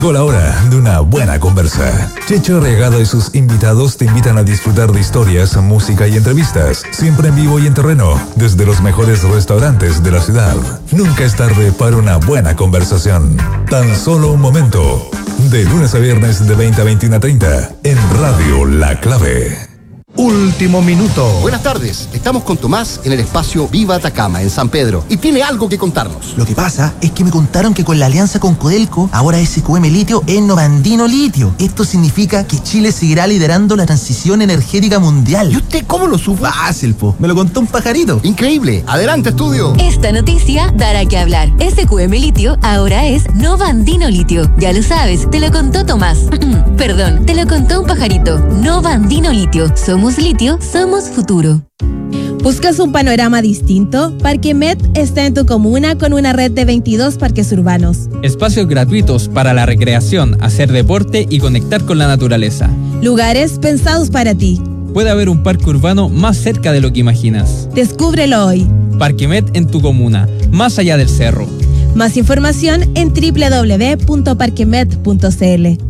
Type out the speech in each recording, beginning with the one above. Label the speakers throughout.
Speaker 1: Llegó la hora de una buena conversa. Checho Regado y sus invitados te invitan a disfrutar de historias, música y entrevistas, siempre en vivo y en terreno, desde los mejores restaurantes de la ciudad. Nunca es tarde para una buena conversación. Tan solo un momento. De lunes a viernes de 20 a 21:30 en Radio La Clave.
Speaker 2: Último minuto.
Speaker 3: Buenas tardes, estamos con Tomás en el espacio Viva Atacama, en San Pedro, y tiene algo que contarnos.
Speaker 4: Lo que pasa es que me contaron que con la alianza con Codelco, ahora SQM Litio es Novandino Litio. Esto significa que Chile seguirá liderando la transición energética mundial.
Speaker 3: ¿Y usted cómo lo supo?
Speaker 4: Fácil, po. Me lo contó un pajarito.
Speaker 3: Increíble. Adelante, estudio.
Speaker 5: Esta noticia dará que hablar. SQM Litio ahora es Novandino Litio. Ya lo sabes, te lo contó Tomás. Perdón, te lo contó un pajarito. Novandino Litio. Somos litio, somos futuro.
Speaker 6: ¿Buscas un panorama distinto? Parquemet está en tu comuna con una red de 22 parques urbanos.
Speaker 7: Espacios gratuitos para la recreación, hacer deporte y conectar con la naturaleza.
Speaker 6: Lugares pensados para ti.
Speaker 7: Puede haber un parque urbano más cerca de lo que imaginas.
Speaker 6: Descúbrelo hoy.
Speaker 7: Parquemet en tu comuna, más allá del cerro.
Speaker 6: Más información en www.parquemet.cl.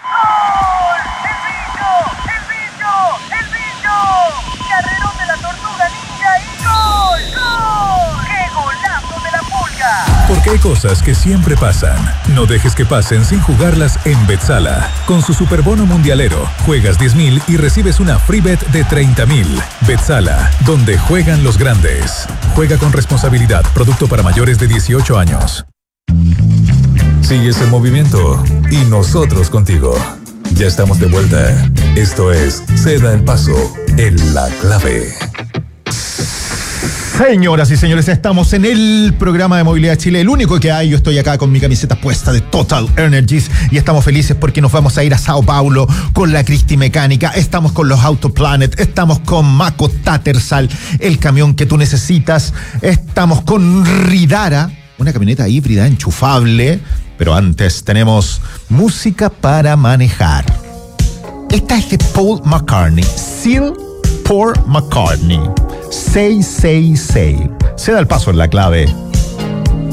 Speaker 1: Porque hay cosas que siempre pasan. No dejes que pasen sin jugarlas en Betsala. Con su superbono mundialero, juegas 10,000 y recibes una free bet de 30,000. Betsala, donde juegan los grandes. Juega con responsabilidad. Producto para mayores de 18 años. Sigues en movimiento y nosotros contigo. Ya estamos de vuelta. Esto es Se da el paso en La Clave.
Speaker 2: Señoras y señores, estamos en el programa de Movilidad Chile, el único que hay. Yo estoy acá con mi camiseta puesta de Total Energies y estamos felices porque nos vamos a ir a Sao Paulo con la Cristi Mecánica. Estamos con los Autoplanet, estamos con Mako Tattersall, el camión que tú necesitas. Estamos con Ridara, una camioneta híbrida enchufable. Pero antes tenemos música para manejar. Esta es de Paul McCartney, Seal Paul McCartney. 666. Se da el paso en La Clave.